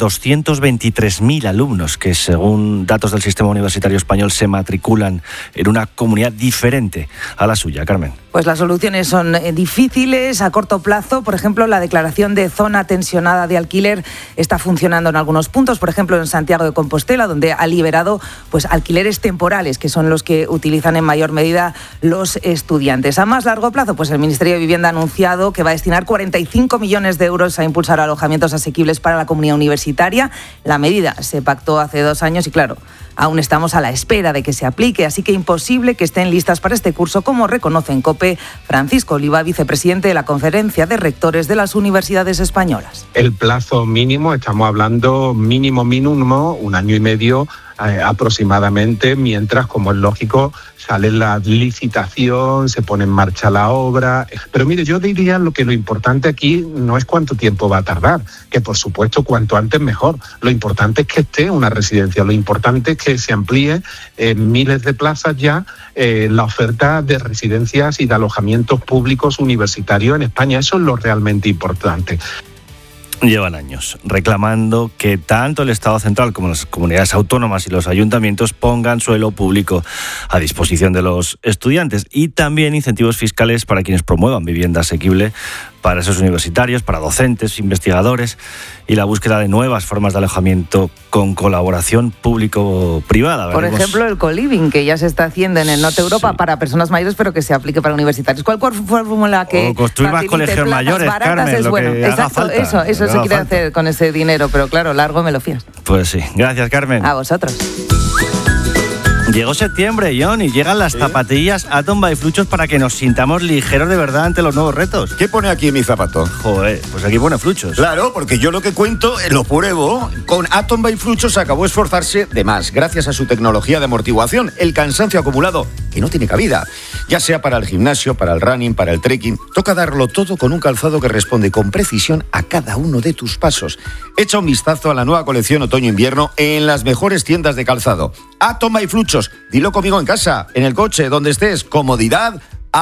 223.000 alumnos que, según datos del sistema universitario español, se matriculan en una comunidad diferente a la suya? Carmen. Pues las soluciones son difíciles a corto plazo. Por ejemplo, la declaración de zona tensionada de alquiler está funcionando en algunos puntos, por ejemplo en Santiago de Compostela, donde ha liberado pues alquileres temporales, que son los que utilizan en mayor medida los estudiantes. A más largo plazo, pues el Ministerio de Vivienda ha anunciado que va a destinar 45 millones de euros a impulsar alojamientos asequibles para la comunidad universitaria. La medida se pactó hace 2 años y, claro, aún estamos a la espera de que se aplique, así que imposible que estén listas para este curso, como reconoce en COPE Francisco Oliva, vicepresidente de la Conferencia de Rectores de las Universidades Españolas. El plazo mínimo, estamos hablando mínimo 1 año y medio aproximadamente, mientras, como es lógico, sale la licitación, se pone en marcha la obra. Pero mire, yo diría lo importante aquí no es cuánto tiempo va a tardar, que por supuesto cuanto antes mejor. Lo importante es que esté una residencia, lo importante es que se amplíe en miles de plazas ya la oferta de residencias y de alojamientos públicos universitarios en España. Eso es lo realmente importante. Llevan años reclamando que tanto el Estado central como las comunidades autónomas y los ayuntamientos pongan suelo público a disposición de los estudiantes, y también incentivos fiscales para quienes promuevan vivienda asequible para esos universitarios, para docentes, investigadores, y la búsqueda de nuevas formas de alojamiento con colaboración público-privada. Por ejemplo, el co-living, que ya se está haciendo en el norte de Europa para personas mayores, pero que se aplique para universitarios. ¿Cuál fórmula que o construir más colegios mayores, Carmen, es lo bueno? que haga falta. Eso se quiere hacer con ese dinero, pero claro, largo me lo fías. Pues sí. Gracias, Carmen. A vosotros. Llegó septiembre, John, y llegan las zapatillas Atom by Fluchos para que nos sintamos ligeros de verdad ante los nuevos retos. ¿Qué pone aquí en mi zapato? Joder, pues aquí pone Fluchos. Claro, porque yo lo que cuento lo pruebo. Con Atom by Fluchos acabó esforzarse de más, gracias a su tecnología de amortiguación, el cansancio acumulado, que no tiene cabida. Ya sea para el gimnasio, para el running, para el trekking, toca darlo todo con un calzado que responde con precisión a cada uno de tus pasos. Echa un vistazo a la nueva colección otoño-invierno en las mejores tiendas de calzado. Atom by Fluchos. Dilo conmigo en casa, en el coche, donde estés. Comodidad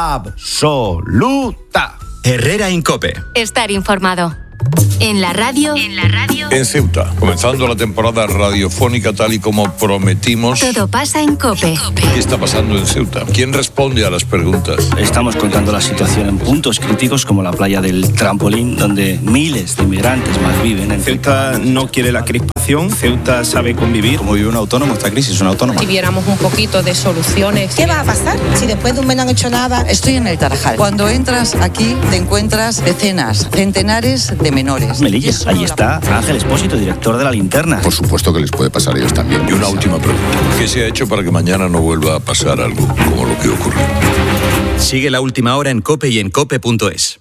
absoluta. Herrera Incope. Estar informado. En la radio. En Ceuta, comenzando la temporada radiofónica tal y como prometimos. Todo pasa en COPE. ¿Qué está pasando en Ceuta? ¿Quién responde a las preguntas? Estamos contando la situación en puntos críticos como la playa del Trampolín, donde miles de inmigrantes más viven. En Ceuta no quiere la crispación, Ceuta sabe convivir. Como vive un autónomo, esta crisis es una autónoma. Si viéramos un poquito de soluciones. ¿Qué va a pasar si después de un mes no han hecho nada? Estoy en el Tarajal. Cuando entras aquí te encuentras decenas, centenares de menores. Melilla, ahí está Ángel Espósito, director de La Linterna. Por supuesto que les puede pasar a ellos también. Y una última pregunta. ¿Qué se ha hecho para que mañana no vuelva a pasar algo como lo que ocurrió? Sigue La Última Hora en COPE y en COPE.es.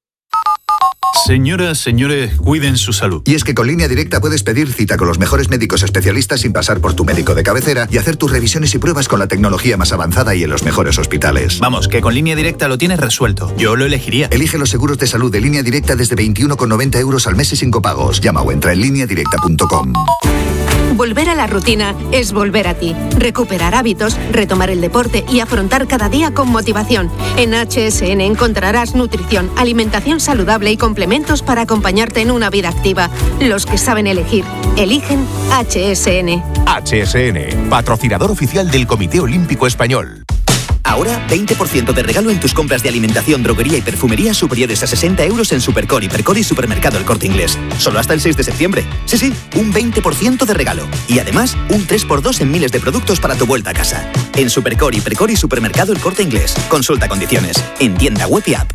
Señoras, señores, cuiden su salud. Y es que con Línea Directa puedes pedir cita con los mejores médicos especialistas sin pasar por tu médico de cabecera y hacer tus revisiones y pruebas con la tecnología más avanzada y en los mejores hospitales. Vamos, que con Línea Directa lo tienes resuelto. Yo lo elegiría. Elige los seguros de salud de Línea Directa desde 21,90 euros al mes y sin copagos. Llama o entra en lineadirecta.com. Volver a la rutina es volver a ti. Recuperar hábitos, retomar el deporte y afrontar cada día con motivación. En HSN encontrarás nutrición, alimentación saludable y complementos para acompañarte en una vida activa. Los que saben elegir, eligen HSN. HSN, patrocinador oficial del Comité Olímpico Español. Ahora, 20% de regalo en tus compras de alimentación, droguería y perfumería superiores a 60 euros en Supercor, Hipercor y Supermercado El Corte Inglés. Solo hasta el 6 de septiembre. Sí, un 20% de regalo. Y además, un 3x2 en miles de productos para tu vuelta a casa. En Supercor, Hipercor y Supermercado El Corte Inglés. Consulta condiciones. En tienda web y app.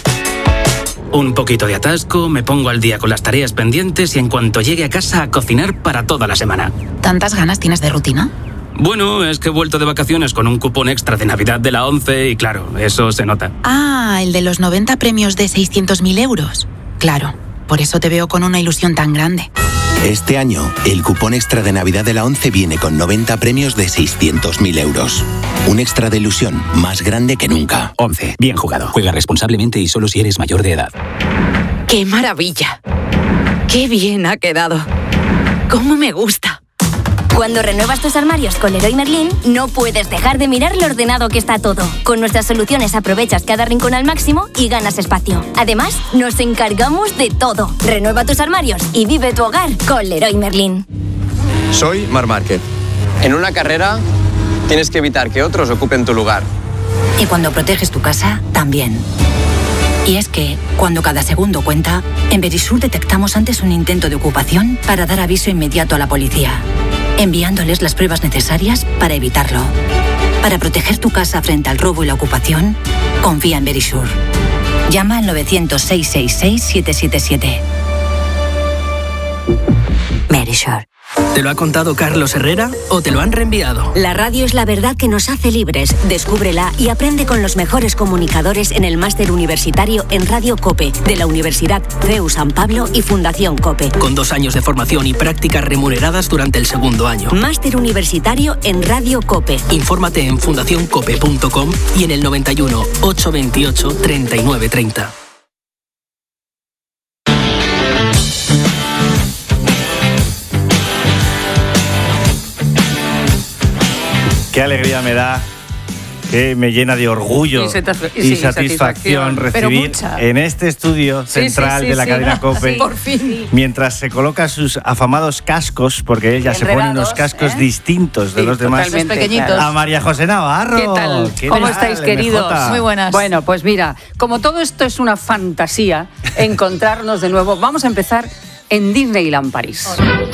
Un poquito de atasco, me pongo al día con las tareas pendientes y en cuanto llegue a casa a cocinar para toda la semana. ¿Tantas ganas tienes de rutina? Bueno, es que he vuelto de vacaciones con un cupón extra de Navidad de la 11 y claro, eso se nota. Ah, el de los 90 premios de 600.000 euros. Claro, por eso te veo con una ilusión tan grande. Este año, el cupón extra de Navidad de la 11 viene con 90 premios de 600.000 euros. Un extra de ilusión más grande que nunca. 11. Bien jugado. Juega responsablemente y solo si eres mayor de edad. ¡Qué maravilla! ¡Qué bien ha quedado! ¡Cómo me gusta! Cuando renuevas tus armarios con Leroy Merlin, no puedes dejar de mirar lo ordenado que está todo. Con nuestras soluciones aprovechas cada rincón al máximo y ganas espacio. Además, nos encargamos de todo. Renueva tus armarios y vive tu hogar con Leroy Merlin. Soy Marc Márquez. En una carrera tienes que evitar que otros ocupen tu lugar. Y cuando proteges tu casa, también. Y es que, cuando cada segundo cuenta, en Verisur detectamos antes un intento de ocupación para dar aviso inmediato a la policía, enviándoles las pruebas necesarias para evitarlo. Para proteger tu casa frente al robo y la ocupación, confía en Verisur. Llama al 900-666-777. Verisur. ¿Te lo ha contado Carlos Herrera o te lo han reenviado? La radio es la verdad que nos hace libres. Descúbrela y aprende con los mejores comunicadores en el máster universitario en Radio COPE de la Universidad CEU San Pablo y Fundación COPE. Con 2 años de formación y prácticas remuneradas durante el segundo año. Máster universitario en Radio COPE. Infórmate en fundacioncope.com y en el 91 828 3930. Qué alegría me da, que me llena de orgullo y satisfacción recibir en este estudio central de la cadena COPE, por fin, mientras se coloca sus afamados cascos, porque ella se pone unos cascos distintos de los demás, pequeñitos. A María José Navarro. ¿Qué tal? ¿Cómo estáis, queridos? MJ. Muy buenas. Bueno, pues mira, como todo esto es una fantasía, encontrarnos de nuevo, vamos a empezar en Disneyland París.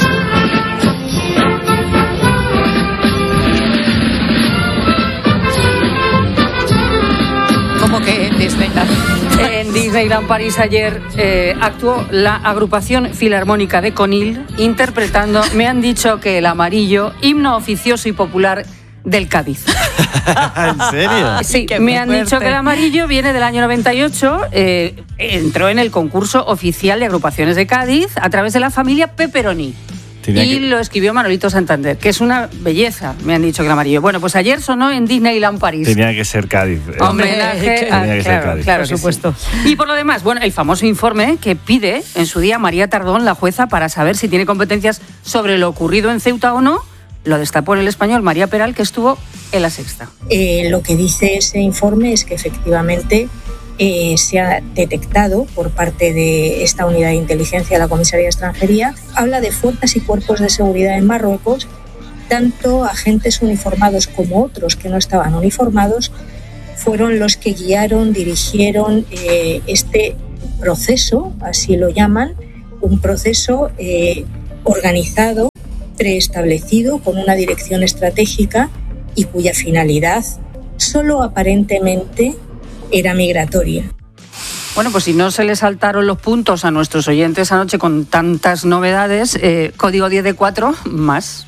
¿Cómo que en Disneyland? En Disneyland París ayer actuó la agrupación filarmónica de Conil interpretando, me han dicho que el amarillo, himno oficioso y popular del Cádiz. ¿En serio? Sí, me han dicho que el amarillo viene del año 98, entró en el concurso oficial de agrupaciones de Cádiz a través de la familia Pepperoni. Lo escribió Manolito Santander, que es una belleza, me han dicho que el amarillo. Bueno, pues ayer sonó en Disneyland París. Tenía que ser Cádiz. Homenaje claro, por supuesto. Sí. Y por lo demás, bueno, el famoso informe que pide en su día María Tardón, la jueza, para saber si tiene competencias sobre lo ocurrido en Ceuta o no, lo destapó en El Español María Peral, que estuvo en La Sexta. Lo que dice ese informe es que efectivamente se ha detectado por parte de esta unidad de inteligencia de la Comisaría de Extranjería, habla de fuerzas y cuerpos de seguridad en Marruecos, tanto agentes uniformados como otros que no estaban uniformados, fueron los que guiaron, dirigieron este proceso, así lo llaman, un proceso organizado, preestablecido, con una dirección estratégica y cuya finalidad solo aparentemente era migratoria. Bueno, pues si no se le saltaron los puntos a nuestros oyentes anoche con tantas novedades, código 10 de 4, más.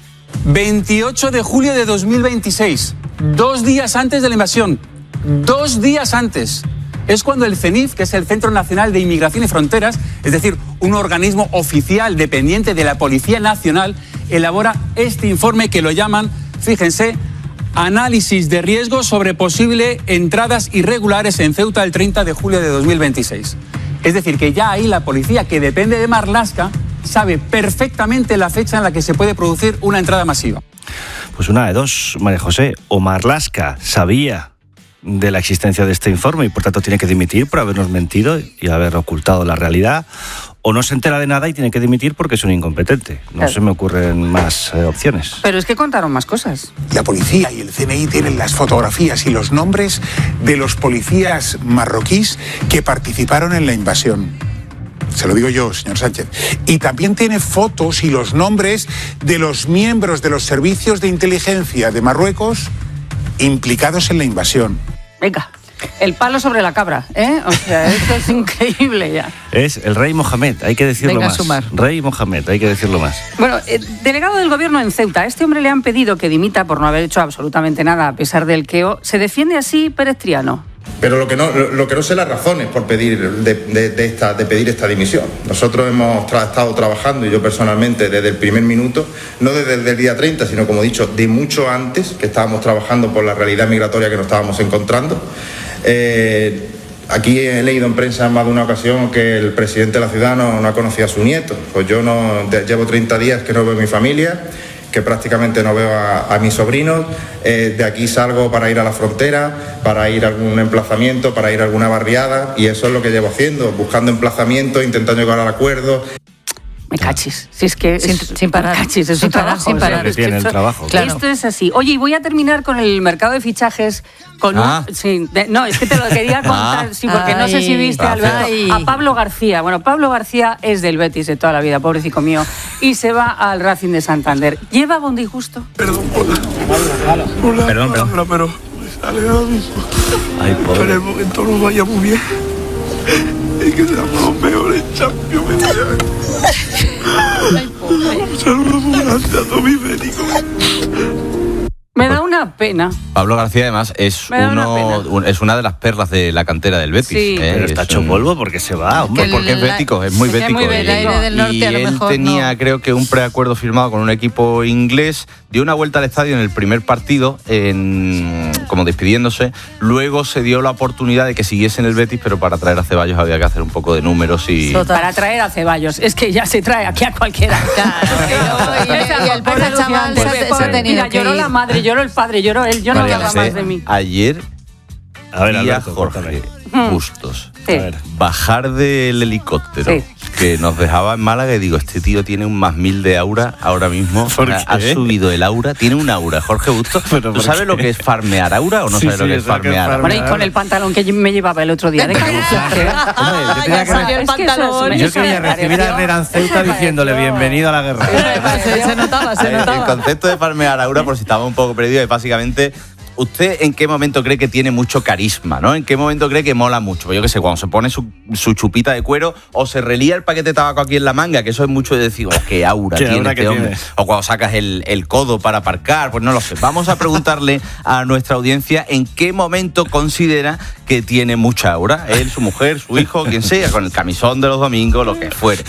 28 de julio de 2026, 2 días antes de la invasión, 2 días antes. Es cuando el CENIF, que es el Centro Nacional de Inmigración y Fronteras, es decir, un organismo oficial dependiente de la Policía Nacional, elabora este informe que lo llaman, fíjense, Análisis de riesgo sobre posibles entradas irregulares en Ceuta el 30 de julio de 2026. Es decir, que ya ahí la policía, que depende de Marlaska, sabe perfectamente la fecha en la que se puede producir una entrada masiva. Pues una de dos, María José, o Marlaska sabía de la existencia de este informe y por tanto tiene que dimitir por habernos mentido y haber ocultado la realidad, o no se entera de nada y tiene que dimitir porque es un incompetente. No se me ocurren más opciones. Pero es que contaron más cosas. La policía y el CNI tienen las fotografías y los nombres de los policías marroquíes que participaron en la invasión. Se lo digo yo, señor Sánchez. Y también tiene fotos y los nombres de los miembros de los servicios de inteligencia de Marruecos implicados en la invasión. Venga. El palo sobre la cabra, ¿eh? O sea, esto es increíble ya. Es el rey Mohamed, hay que decirlo más. Rey Mohamed, hay que decirlo más. Bueno, delegado del gobierno en Ceuta, a este hombre le han pedido que dimita por no haber hecho absolutamente nada a pesar del queo. ¿Se defiende así Pérez Triano? Pero lo que no sé las razones por pedir esta dimisión. Nosotros hemos estado trabajando, y yo personalmente, desde el primer minuto, no desde el día 30, sino, como he dicho, de mucho antes, que estábamos trabajando por la realidad migratoria que nos estábamos encontrando. Aquí he leído en prensa en más de una ocasión que el presidente de la ciudad no ha conocido a su nieto. Pues yo llevo 30 días que no veo a mi familia, que prácticamente no veo a mis sobrinos. De aquí salgo para ir a la frontera, para ir a algún emplazamiento, para ir a alguna barriada, y eso es lo que llevo haciendo, buscando emplazamientos, intentando llegar al acuerdo. Me cachis, si es que sin parar, cachis, es un trabajo, sin parar. Es que tiene el trabajo. Claro. Esto es así. Oye, y voy a terminar con el mercado de fichajes con no, es que te lo quería contar, porque no sé si viste, Alberto, a Pablo García. Bueno, Pablo García es del Betis de toda la vida, pobrecito mío, y se va al Racing de Santander. ¿Lleva buen disgusto? Perdón, pero me sale ahora mismo. Ay, pobre. Esperemos que todo nos vaya muy bien. Y que seamos los mejores Champions. Un saludo muy grande a todos mis médicos. Me da una pena. Pablo García, además, es una de las perlas de la cantera del Betis. Sí. Pero está hecho polvo porque se va, hombre. Porque es bético, es muy bético. El aire del norte, y a lo mejor, él tenía, creo que, un preacuerdo firmado con un equipo inglés, dio una vuelta al estadio en el primer partido, como despidiéndose. Luego se dio la oportunidad de que siguiese en el Betis, pero para traer a Ceballos había que hacer un poco de números y... Para traer a Ceballos, es que ya se trae aquí a cualquiera. Claro. Y el pobre chaval se ha tenido que lloró ir. la madre, lloró el padre, lloró él, yo no hablaba más de mí. Ayer, Alberto, Jorge Bustos, Sí. bajar del helicóptero que nos dejaba en Málaga, y digo, este tío tiene un +1000 de aura ahora mismo. Ha subido el aura, tiene un aura, Jorge Bustos. ¿Tú sabes lo que es farmear aura o no sabes lo que es farmear? Bueno, y con el pantalón que me llevaba el otro día de camuflaje. Yo quería recibir a Herrera en Ceuta diciéndole bienvenido a la guerra. Se notaba. El concepto de farmear aura, por si estaba un poco perdido, es básicamente ¿usted en qué momento cree que tiene mucho carisma, ¿no? ¿En qué momento cree que mola mucho? Pues yo qué sé, cuando se pone su chupita de cuero o se relía el paquete de tabaco aquí en la manga, que eso es mucho de decir, qué aura tiene este hombre. O cuando sacas el codo para aparcar, pues no lo sé. Vamos a preguntarle a nuestra audiencia en qué momento considera que tiene mucha aura. Él, su mujer, su hijo, quien sea, con el camisón de los domingos, lo que fuere.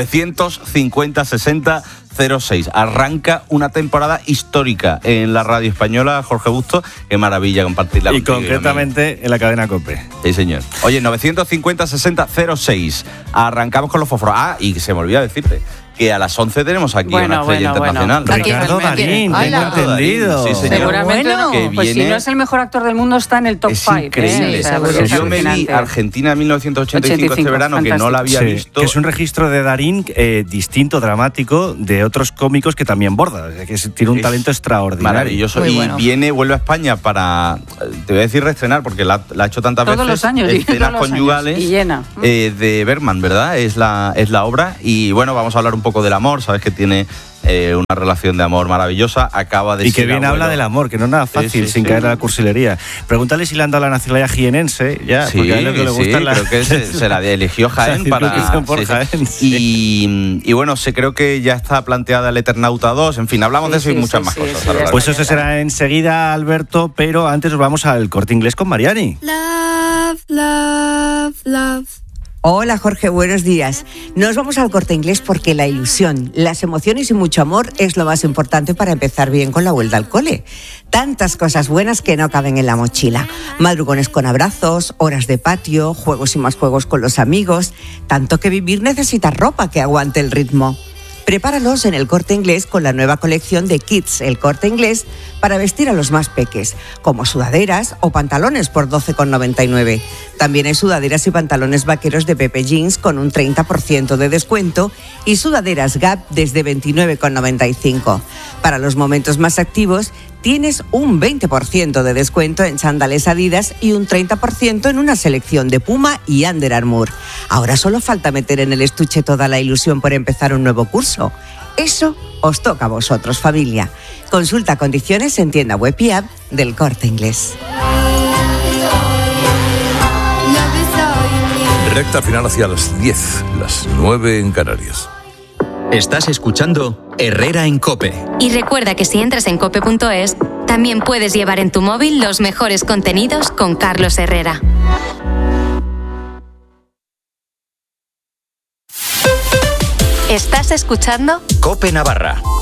950 60 06. Arranca una temporada histórica en la radio española, Jorge Busto. Qué maravilla compartirla y concretamente en la cadena COPE. Sí, señor. Oye, 950 60 06. Arrancamos con los fósforos. Y se me olvida decirte que a las 11 tenemos aquí una estrella internacional. Ricardo Darín, tengo entendido. Sí, señor. Seguramente no. Pues si no es el mejor actor del mundo, está en el top 5. Increíble. Yo me vi Argentina 1985 este verano, fantástico, que no la había visto. Que es un registro de Darín distinto, dramático, de otros cómicos que también borda. Que tiene un talento extraordinario. Maravilloso. Y vuelve a España para, te voy a decir reestrenar, porque la ha hecho tantas todos veces. Los años, escenas todos conyugales los años. Y llena. De Bergman, ¿verdad? Es la obra. Y bueno, vamos a hablar un poco del amor. Sabes que tiene una relación de amor maravillosa. Acaba de y que bien habla del amor, que no es nada fácil sin caer a la cursilería. Pregúntale si le han dado la nacionalidad jienense, porque a él lo que le gusta creo que se la eligió Jaén para... Jaén, y bueno, creo que ya está planteada el Eternauta 2, en fin, hablamos de eso y muchas más cosas. Pues eso será enseguida, Alberto, pero antes nos vamos al Corte Inglés con Mariani. Love, love, love. Hola Jorge, buenos días. Nos vamos al Corte Inglés porque la ilusión, las emociones y mucho amor es lo más importante para empezar bien con la vuelta al cole. Tantas cosas buenas que no caben en la mochila. Madrugones con abrazos, horas de patio, juegos y más juegos con los amigos. Tanto que vivir necesita ropa que aguante el ritmo. Prepáralos en el Corte Inglés con la nueva colección de Kids El Corte Inglés para vestir a los más peques, como sudaderas o pantalones por 12,99. También hay sudaderas y pantalones vaqueros de Pepe Jeans con un 30% de descuento y sudaderas Gap desde 29,95. Para los momentos más activos, tienes un 20% de descuento en chándales Adidas y un 30% en una selección de Puma y Under Armour. Ahora solo falta meter en el estuche toda la ilusión por empezar un nuevo curso. Eso os toca a vosotros, familia. Consulta condiciones en tienda web y app del Corte Inglés. Recta final hacia las 10, las 9 en Canarias. Estás escuchando Herrera en COPE. Y recuerda que si entras en cope.es, también puedes llevar en tu móvil los mejores contenidos con Carlos Herrera. ¿Estás escuchando? COPE Navarra.